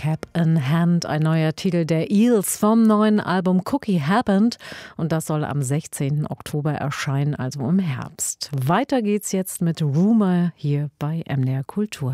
Cap in Hand, ein neuer Titel der Eels vom neuen Album Cookie Happened. Und das soll am 16. Oktober erscheinen, also im Herbst. Weiter geht's jetzt mit Rumour hier bei MDR Kultur.